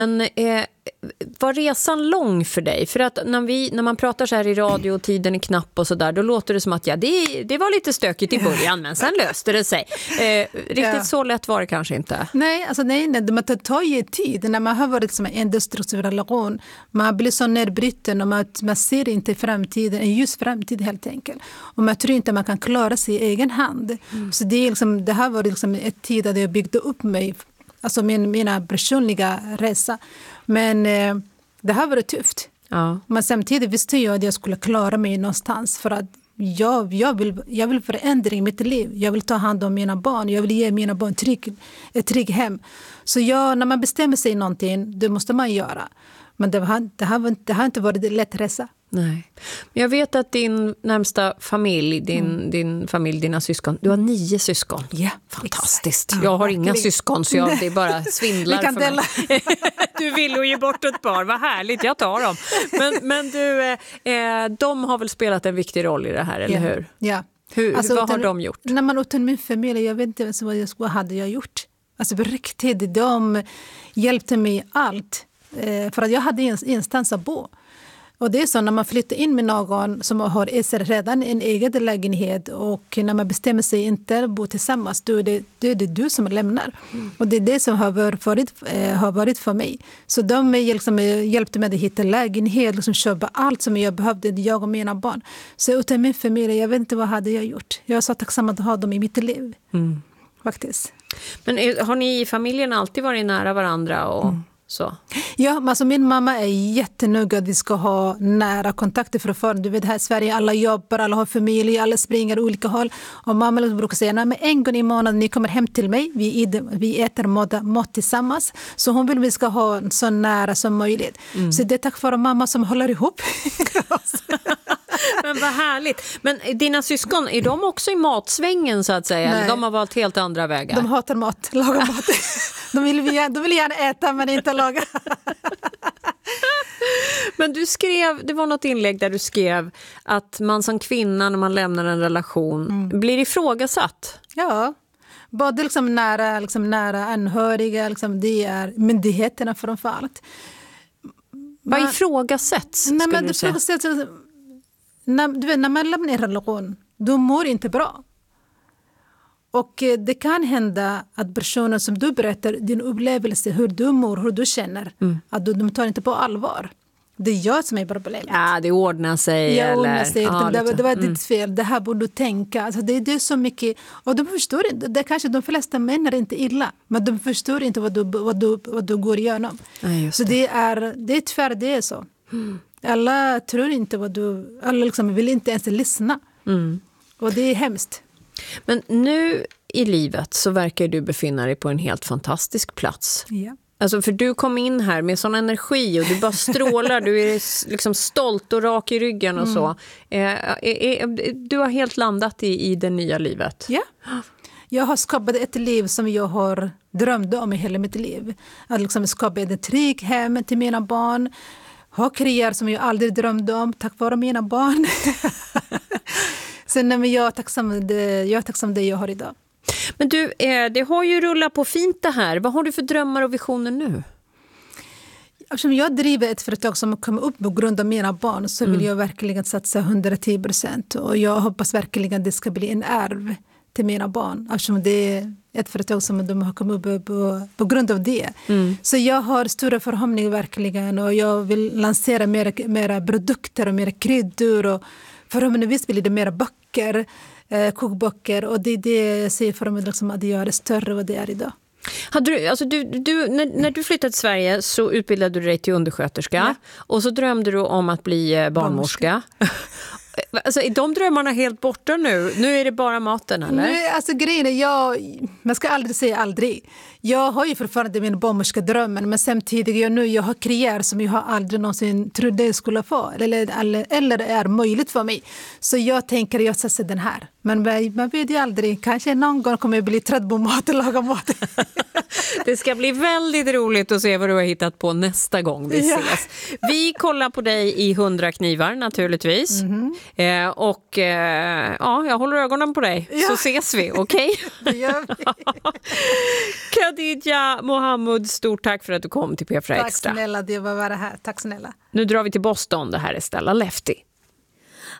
Men var resan lång för dig? För att när man pratar så här i radio och tiden är knapp och så där, då låter det som att det var lite stökigt i början, men sen löste det sig. Riktigt så lätt var det kanske inte. Nej, det tar ju tid. När man har varit som en destruktiv relation, man blir så nedbruten och man ser inte framtiden, en ljus framtid helt enkelt. Och man tror inte man kan klara sig i egen hand. Så det har varit ett tid där jag byggde upp mig, alltså mina personliga resa. Men det har varit tufft. Ja. Men samtidigt visste jag att jag skulle klara mig någonstans. För att jag vill förändring i mitt liv. Jag vill ta hand om mina barn. Jag vill ge mina barn ett tryggt hem. Så när man bestämmer sig någonting, det måste man göra. Men det har inte varit en lätt resa. Nej. Men jag vet att din närmsta familj, din familj, dina syskon, du har 9 syskon. Ja, fantastiskt. Jag har inga syskon, så det är bara svindlar för mig. Du vill ju ge bort ett par, vad härligt, jag tar dem. Men du, de har väl spelat en viktig roll i det här, eller hur? Ja. Vad har de gjort? När man utan min familj, jag vet inte vad hade jag gjort. Alltså på riktigt, de hjälpte mig allt. För att jag hade ingenstans att bo. Och det är så när man flyttar in med någon som har redan en egen lägenhet, och när man bestämmer sig inte att bo tillsammans, då är det du som lämnar. Och det är det som har varit för mig. Så de hjälpte mig att hitta lägenhet, köpa allt som jag behövde, jag och mina barn. Så utan min familj, jag vet inte vad hade jag gjort. Jag är så tacksam att ha dem i mitt liv. Faktiskt. Men har ni i familjen alltid varit nära varandra och... Så. Ja, alltså min mamma är jättenoga att vi ska ha nära kontakter fortfarande. Du vet, här i Sverige, alla jobbar, alla har familj, alla springer olika håll. Och mamma brukar säga, men en gång i månaden ni kommer hem till mig, vi äter mat tillsammans. Så hon vill att vi ska ha så nära som möjligt. Så det är tack vare mamma som håller ihop. Men vad härligt. Men dina syskon, är de också i matsvängen så att säga? Nej. De har valt helt andra vägar? De hatar mat, lagar mat. De vill gärna äta men inte laga. Men det var något inlägg där du skrev att man som kvinna när man lämnar en relation blir ifrågasatt. Ja, både nära anhöriga, det är myndigheterna framförallt. Vad ifrågasätts? När man lämnar en relation, då mår inte bra. Och det kan hända att personer som du berättar, din upplevelse, hur du mår, hur du känner, att de tar inte på allvar. Det är jag som är problemet. Ja, det ordnar sig. Det var ditt fel, det här borde du tänka. Alltså, det är så mycket, och de förstår inte, det kanske de flesta män är inte illa, men de förstår inte vad du går igenom. Ja, så det är tyvärr det är så. Alla tror inte alla vill inte ens lyssna. Och det är hemskt. Men nu i livet så verkar du befinna dig på en helt fantastisk plats. Ja. Alltså för du kom in här med sån energi och du bara strålar, du är stolt och rak i ryggen och så. Du har helt landat i det nya livet. Ja. Jag har skapat ett liv som jag har drömt om i hela mitt liv. Att skapa ett tryggt hem till mina barn. Ha karriär som jag aldrig drömde om tack vare mina barn. Sen jag är tacksam det jag har idag. Men du, det har ju rullat på fint det här. Vad har du för drömmar och visioner nu? Eftersom jag driver ett företag som kommer upp på grund av mina barn, så vill jag verkligen satsa 110%. Och jag hoppas verkligen att det ska bli en arv till mina barn. Eftersom det är ett företag som de har kommit upp på grund av det. Så jag har stora förhoppningar verkligen. Och jag vill lansera mera produkter och mera kryddor. Och förhoppningsvis blir det mera böcker, kokböcker. Och det är det jag ser för mig att göra det större vad det är idag. När du flyttade till Sverige så utbildade du dig till undersköterska. Ja. Och så drömde du om att bli barnmorska. Alltså, är de drömmarna helt borta nu? Nu är det bara maten, eller? Nu, alltså grejen är, man ska aldrig säga aldrig. Jag har ju fortfarande min barnmorska-drömmen, men samtidigt jag har karriär som jag har aldrig någonsin trodde jag skulle få. Eller är möjligt för mig. Så jag tänker jag satsar den här. Men man vet ju aldrig. Kanske någon gång kommer jag bli trött på mat och laga mat. Det ska bli väldigt roligt att se vad du har hittat på nästa gång vi ses. Vi kollar på dig i 100 knivar naturligtvis. Jag håller ögonen på dig så ses vi, okej? Det gör vi. Khadija Mohamud, stort tack för att du kom till P4 Extra. Tack snälla, det var vara här. Tack snälla. Nu drar vi till Boston. Det här är Stella Lefty.